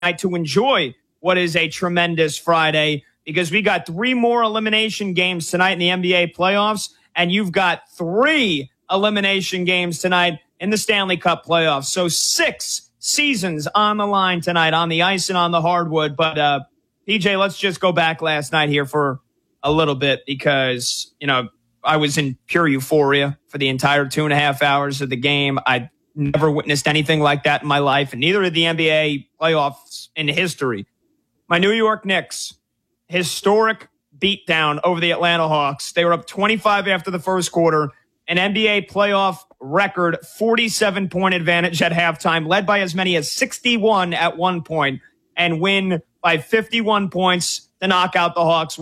night to enjoy what is a tremendous Friday, because we got 3 more elimination games tonight in the NBA playoffs, and you've got 3 elimination games tonight in the Stanley Cup playoffs. So 6 seasons on the line tonight on the ice and on the hardwood. But PJ, let's just go back last night here for a little bit, because, I was in pure euphoria for the entire 2.5 hours of the game. I never witnessed anything like that in my life, and neither did the NBA playoffs in history. My New York Knicks, historic beatdown over the Atlanta Hawks. They were up 25 after the first quarter, an NBA playoff record 47-point advantage at halftime, led by as many as 61 at one point, and win by 51 points to knock out the Hawks,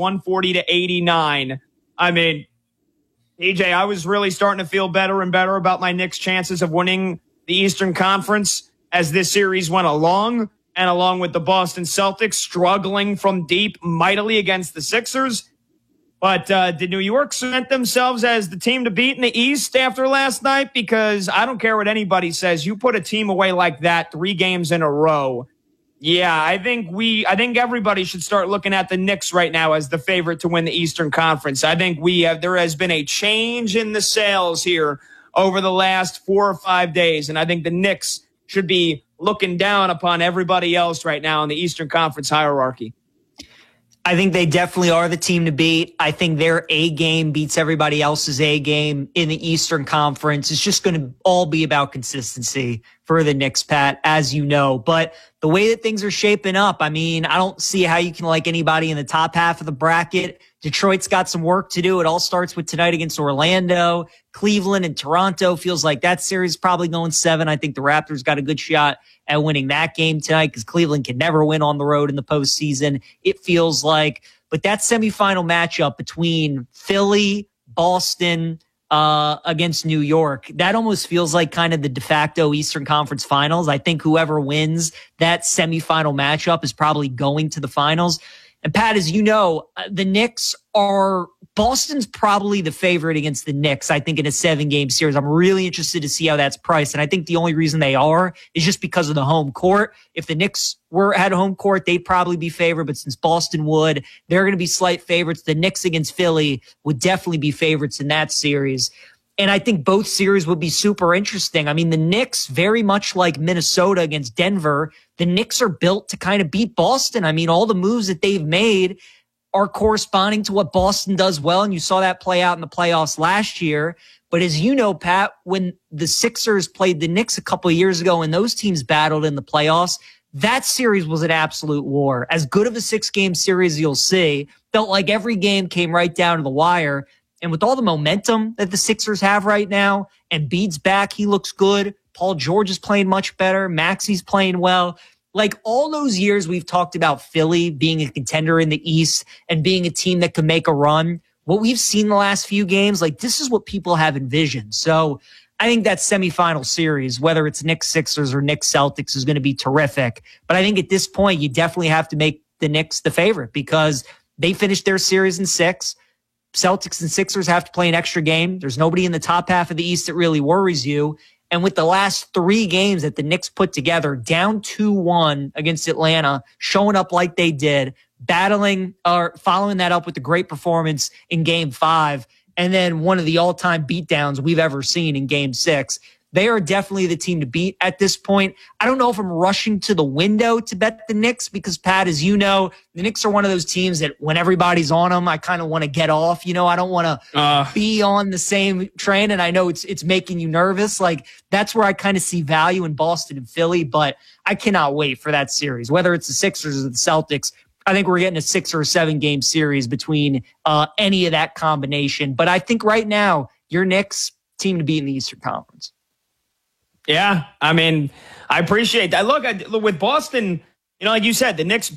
140-89. I mean, AJ, I was really starting to feel better and better about my Knicks' chances of winning the Eastern Conference as this series went along, and along with the Boston Celtics struggling from deep mightily against the Sixers. But did New York cement themselves as the team to beat in the East after last night? Because I don't care what anybody says, you put a team away like that 3 games in a row. Yeah, I think everybody should start looking at the Knicks right now as the favorite to win the Eastern Conference. I think there has been a change in the sails here over the last 4 or 5 days, and I think the Knicks should be looking down upon everybody else right now in the Eastern Conference hierarchy. I think they definitely are the team to beat. I think their A game beats everybody else's A game in the Eastern Conference. It's just going to all be about consistency for the Knicks, Pat, as you know. But the way that things are shaping up, I mean, I don't see how you can like anybody in the top half of the bracket. Detroit's got some work to do. It all starts with tonight against Orlando. Cleveland and Toronto feels like that series is probably going 7. I think the Raptors got a good shot at winning that game tonight, because Cleveland can never win on the road in the postseason, it feels like. But that semifinal matchup between Philly, Boston, against New York, that almost feels like kind of the de facto Eastern Conference Finals. I think whoever wins that semifinal matchup is probably going to the finals. And Pat, as you know, Boston's probably the favorite against the Knicks, I think, in a 7-game series. I'm really interested to see how that's priced. And I think the only reason they are is just because of the home court. If the Knicks had home court, they'd probably be favored. But since Boston would, they're going to be slight favorites. The Knicks against Philly would definitely be favorites in that series. And I think both series would be super interesting. I mean, the Knicks, very much like Minnesota against Denver, the Knicks are built to kind of beat Boston. I mean, all the moves that they've made are corresponding to what Boston does well, and you saw that play out in the playoffs last year. But as you know, Pat, when the Sixers played the Knicks a couple of years ago and those teams battled in the playoffs, that series was an absolute war. As good of a 6-game series you'll see, felt like every game came right down to the wire. And with all the momentum that the Sixers have right now, Embiid's back, he looks good. Paul George is playing much better. Maxi's playing well. Like all those years we've talked about Philly being a contender in the East and being a team that can make a run. What we've seen the last few games, like this is what people have envisioned. So I think that semifinal series, whether it's Knicks Sixers or Knicks Celtics, is going to be terrific. But I think at this point, you definitely have to make the Knicks the favorite because they finished their series in 6. Celtics and Sixers have to play an extra game. There's nobody in the top half of the East that really worries you. And with the last 3 games that the Knicks put together, down 2-1 against Atlanta, showing up like they did, battling or following that up with a great performance in Game 5, and then one of the all-time beatdowns we've ever seen in Game 6. They are definitely the team to beat at this point. I don't know if I'm rushing to the window to bet the Knicks because, Pat, as you know, the Knicks are one of those teams that when everybody's on them, I kind of want to get off. You know, I don't want to be on the same train, and I know it's making you nervous. Like, that's where I kind of see value in Boston and Philly, but I cannot wait for that series. Whether it's the Sixers or the Celtics, I think we're getting a 6 or 7-game series between any of that combination. But I think right now, your Knicks team to beat in the Eastern Conference. Yeah, I mean, I appreciate that. Look, with Boston, you know, like you said, the Knicks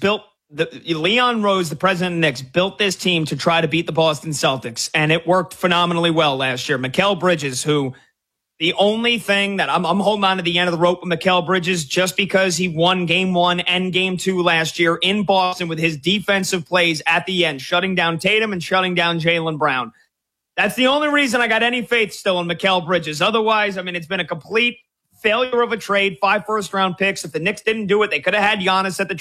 Leon Rose, the president of the Knicks, built this team to try to beat the Boston Celtics, and it worked phenomenally well last year. Mikal Bridges, who the only thing that I'm holding on to the end of the rope with Mikal Bridges just because he won Game 1 and Game 2 last year in Boston with his defensive plays at the end, shutting down Tatum and shutting down Jaylen Brown. That's the only reason I got any faith still in Mikal Bridges. Otherwise, I mean, it's been a complete failure of a trade, 5 first-round picks. If the Knicks didn't do it, they could have had Giannis at the